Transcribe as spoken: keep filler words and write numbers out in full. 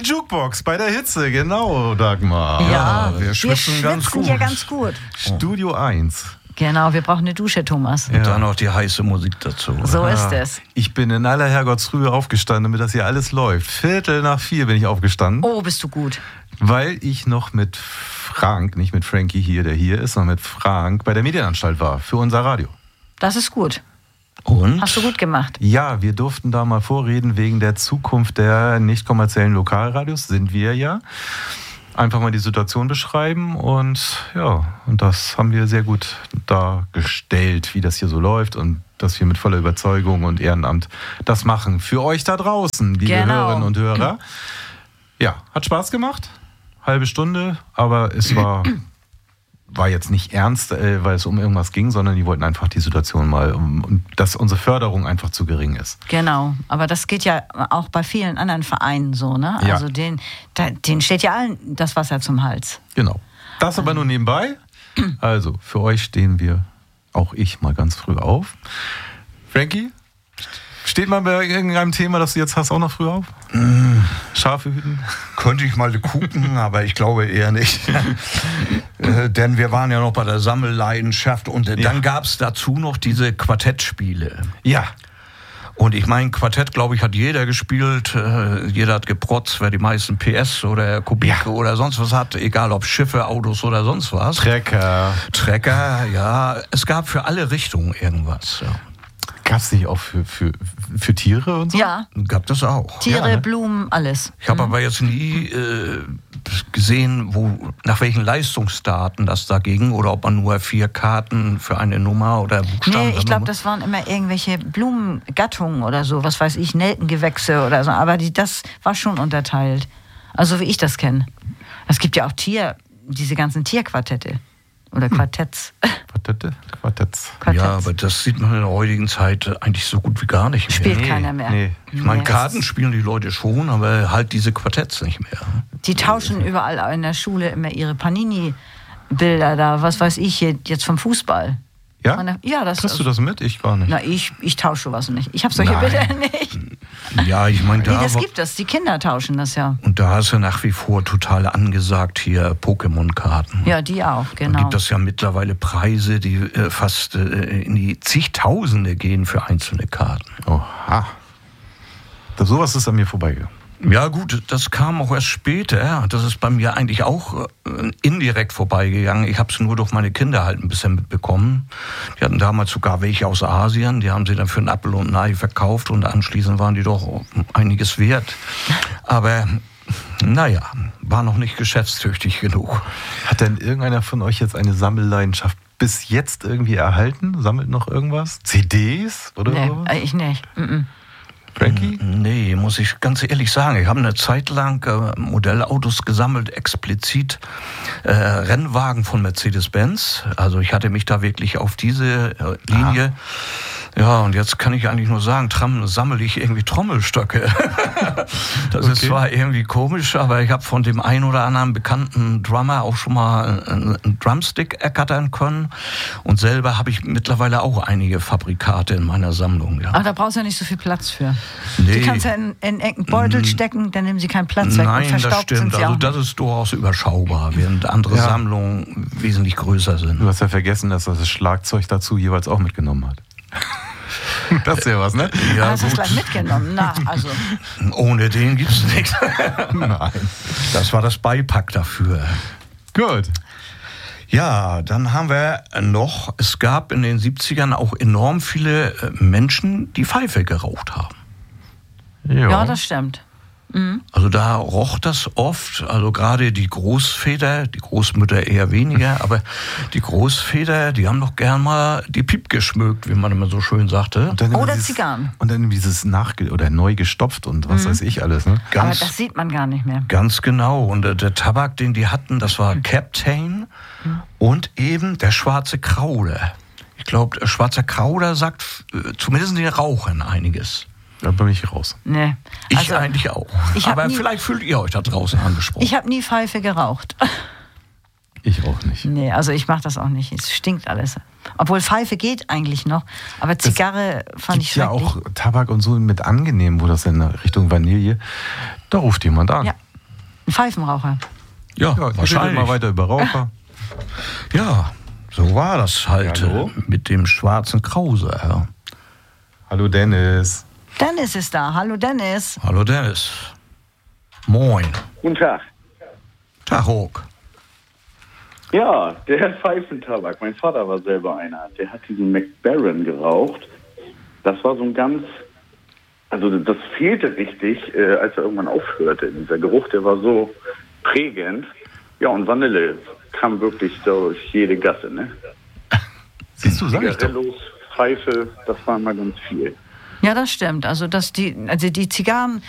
Jukebox bei der Hitze, genau, Dagmar. Ja, Ja, wir wir schwitzen schwitzen ganz gut. hier ganz gut. Studio eins. Genau, wir brauchen eine Dusche, Thomas. Und dann noch die heiße Musik dazu. So ist es. Ich bin in aller Herrgottsfrühe aufgestanden, damit das hier alles läuft. Viertel nach vier bin ich aufgestanden. Oh, bist du gut. Weil ich noch mit Frank, nicht mit Frankie hier, der hier ist, sondern mit Frank bei der Medienanstalt war, für unser Radio. Das ist gut. Und? Hast du gut gemacht. Ja, wir durften da mal vorreden wegen der Zukunft der nicht kommerziellen Lokalradios, sind wir ja. Einfach mal die Situation beschreiben und ja, und das haben wir sehr gut dargestellt, wie das hier so läuft und dass wir mit voller Überzeugung und Ehrenamt das machen. Für euch da draußen, liebe Genau. Hörerinnen und Hörer. Ja, hat Spaß gemacht, halbe Stunde, aber es war, war jetzt nicht ernst, äh, weil es um irgendwas ging, sondern die wollten einfach die Situation mal, um, um, dass unsere Förderung einfach zu gering ist. Genau, aber das geht ja auch bei vielen anderen Vereinen so, ne? Ja. Also denen, da, denen steht ja allen das Wasser zum Hals. Genau. Das aber nur nebenbei. Also, für euch stehen wir, auch ich, mal ganz früh auf. Frankie, steht man bei irgendeinem Thema, das du jetzt hast, auch noch früh auf? Mm. Schafe hüten? Könnte ich mal gucken, aber ich glaube eher nicht. äh, denn wir waren ja noch bei der Sammelleidenschaft und äh, Ja. dann gab es dazu noch diese Quartettspiele. Ja. Und ich meine, Quartett, glaube ich, hat jeder gespielt. Äh, jeder hat geprotzt, wer die meisten P S oder Kubik Ja. oder sonst was hat. Egal ob Schiffe, Autos oder sonst was. Trecker. Trecker, ja. Es gab für alle Richtungen irgendwas. Ja. Gab es nicht auch für, für, für Tiere und so? Ja, Gab das auch. Tiere, Ja, ne? Blumen, alles. Ich habe aber jetzt nie äh, gesehen, wo, nach welchen Leistungsdaten das da ging oder ob man nur vier Karten für eine Nummer oder Buchstaben. Nee, ich glaube, das waren immer irgendwelche Blumengattungen oder so, was weiß ich, Nelkengewächse oder so. Aber die, das war schon unterteilt. Also wie ich das kenne. Es gibt ja auch Tier, diese ganzen Tierquartette. Oder Quartetts. Quartette? Quartetts. Quartetts. Ja, aber das sieht man in der heutigen Zeit eigentlich so gut wie gar nicht mehr. Spielt Nee, keiner mehr. nee. Ich meine, Nee. Karten spielen die Leute schon, aber halt diese Quartetts nicht mehr. Die tauschen überall in der Schule immer ihre Panini-Bilder da, was weiß ich, hier, jetzt vom Fußball. Ja? Meine- ja, das Kriegst du das mit? Ich gar nicht. Na, ich, ich tausche sowas nicht. Ich habe solche Nein. Bilder nicht. Ja, ich meine, Nee, da das war- gibt es. Die Kinder tauschen das ja. und da ist ja nach wie vor total angesagt hier Pokémon-Karten. Ja, die auch, Da genau. gibt es ja mittlerweile Preise, die äh, fast äh, in die zigtausende gehen für einzelne Karten. Oha. Das, sowas ist an mir vorbeigegangen. Ja gut, das kam auch erst später. Das ist bei mir eigentlich auch äh, indirekt vorbeigegangen. Ich habe es nur durch meine Kinder halt ein bisschen mitbekommen. Die hatten damals sogar welche aus Asien. Die haben sie dann für einen Apfel und ein Ei verkauft und anschließend waren die doch einiges wert. Aber naja, war noch nicht geschäftstüchtig genug. Hat denn irgendeiner von euch jetzt eine Sammelleidenschaft bis jetzt irgendwie erhalten? Sammelt noch irgendwas? C Ds oder Nee, sowas? äh, ich nicht. Mm-mm. Frankie? Nee, muss ich ganz ehrlich sagen. Ich habe eine Zeit lang äh, Modellautos gesammelt, explizit äh, Rennwagen von Mercedes-Benz. Also ich hatte mich da wirklich auf diese äh, Linie. Ja, und jetzt kann ich eigentlich nur sagen, Tram sammle ich irgendwie Trommelstöcke. Das ist Okay. zwar irgendwie komisch, aber ich habe von dem einen oder anderen bekannten Drummer auch schon mal einen, einen Drumstick ergattern können. Und selber habe ich mittlerweile auch einige Fabrikate in meiner Sammlung. Ja. Ach, da brauchst du ja nicht so viel Platz für. Nee. Die kannst du ja in, in einen Beutel stecken, dann nehmen sie keinen Platz weg. Nein, und das verstaubt sind stimmt. sie Also auch das nicht. ist durchaus überschaubar, während andere Ja. Sammlungen wesentlich größer sind. Du hast ja vergessen, dass er das Schlagzeug dazu jeweils auch mitgenommen hat. Das ist ja was, ne? Ah, hast du es gleich mitgenommen? Na, also. Ohne den gibt's nichts. Nein. Das war das Beipack dafür. Gut. Ja, dann haben wir noch, es gab in den siebzigern auch enorm viele äh, Menschen, die Pfeife geraucht haben. Ja, Ja, das stimmt. Also da roch das oft, also gerade die Großväter, die Großmütter eher weniger, aber die Großväter, die haben doch gern mal die Piep geschmückt, wie man immer so schön sagte. Und dann immer Oder dieses, Zigarren. Und dann dieses nachge oder neu gestopft und was weiß ich alles, ne? Aber Ganz, das sieht man gar nicht mehr. ganz genau. Und äh, der Tabak, den die hatten, das war Captain und eben der schwarze Krauler. Ich glaube, schwarzer Krauler sagt äh, zumindest den Rauchern einiges. Da bin ich raus. Nee. Ich Also, eigentlich auch. ich hab Aber nie- vielleicht fühlt ihr euch da draußen angesprochen. ich habe nie Pfeife geraucht. Ich auch nicht. Nee, also ich mache das auch nicht. Es stinkt alles. Obwohl Pfeife geht eigentlich noch. Aber Zigarre fand ich Gibt ja schrecklich. auch Tabak und so mit angenehm, wo das in Richtung Vanille. Da ruft jemand an. Ja. Ein Pfeifenraucher. Ja, Ja, ich wahrscheinlich. rede mal weiter über Raucher. Ja, so war das halt Ja, hallo? äh, mit dem schwarzen Krause. Ja. Hallo Dennis. Dennis ist da. Hallo Dennis. Hallo Dennis. Moin. Guten Tag. Tag, Hock. Ja, der Pfeifentabak. Mein Vater war selber einer. Der hat diesen McBaron geraucht. Das war so ein ganz... Also das fehlte richtig, äh, als er irgendwann aufhörte. Dieser Geruch, der war so prägend. Ja, und Vanille kam wirklich durch jede Gasse, ne? Siehst du, sag ich doch. Zigarillos, Pfeife, das war mal ganz viel. Ja, das stimmt. Also, dass die, also die Zigarren